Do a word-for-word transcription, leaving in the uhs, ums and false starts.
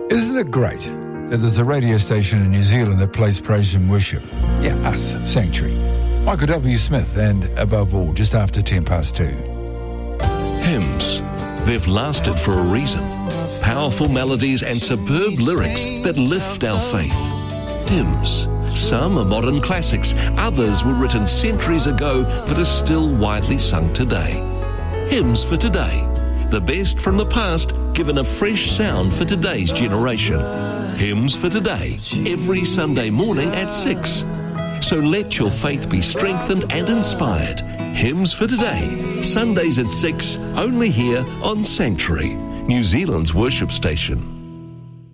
Isn't it great that there's a radio station in New Zealand that plays praise and worship? Yeah, us, Sanctuary. Michael W. Smith, and above all, just after ten past two. Hymns. They've lasted for a reason. Powerful melodies and superb lyrics that lift our faith. Hymns. Some are modern classics, others were written centuries ago but are still widely sung today. Hymns for today. The best from the past given a fresh sound for today's generation. Hymns for today, every Sunday morning at six. So let your faith be strengthened and inspired. Hymns for today, Sundays at six, only here on Sanctuary, New Zealand's worship station.